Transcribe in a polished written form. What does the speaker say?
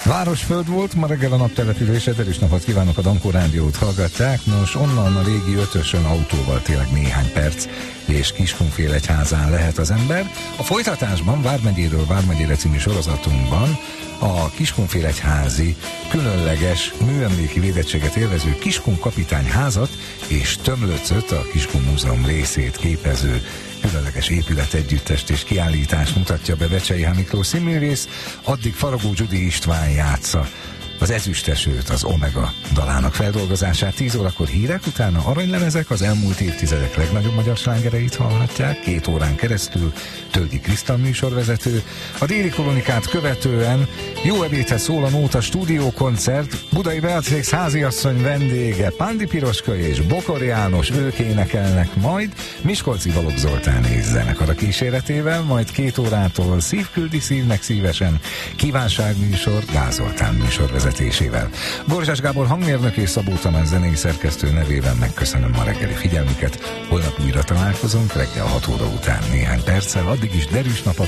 Városföld volt, ma reggel a naptelepülése, erős napot kívánok, a Dankó Rádiót hallgatják. Nos, onnan a régi ötösön autóval tényleg néhány perc, és Kiskunfélegyházán lehet az ember. A folytatásban Vármegyéről Vármegyére című sorozatunkban a Kiskunfélegyházi különleges műemléki védettséget élvező Kiskun kapitányházat és Tömlöcöt, a Kiskun Múzeum részét képező különleges épületegyüttest és kiállítást mutatja be Becsei H. Miklós színművész, addig Faragó Gyudi István játsza az Ezüstesőt, az Omega dalának feldolgozását. 10 órakor hírek, utána aranylemezek, az elmúlt évtizedek legnagyobb magyar slágereit hallhatják, 2 órán keresztül Tölgyi Krisztán műsorvezető. A déli kolonikát követően Jó ebédhez szól a Nóta stúdiókoncert, Budai Beatrix háziasszony vendége, Pándi Piroska és Bokor János, ők énekelnek majd, Miskolci Balogh Zoltán és zenekara kíséretével, majd 2 órától Szív küldi szívnek szívesen, kívánságműsor, Gál Zoltán műsorvezetésével. Borzsás Gábor hangmérnök és Szabó Tamás zenei szerkesztő nevében megköszönöm a reggeli figyelmüket. Holnap újra találkozunk reggel 6 óra után néhány perccel, addig is derűs napot